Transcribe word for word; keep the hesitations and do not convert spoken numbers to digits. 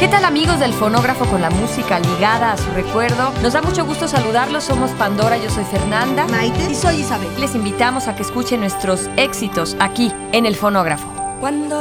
¿Qué tal, amigos del Fonógrafo, con la música ligada a su recuerdo? Nos da mucho gusto saludarlos. Somos Pandora, yo soy Fernanda, Maite y soy Isabel. Les invitamos a que escuchen nuestros éxitos aquí en el Fonógrafo. Cuando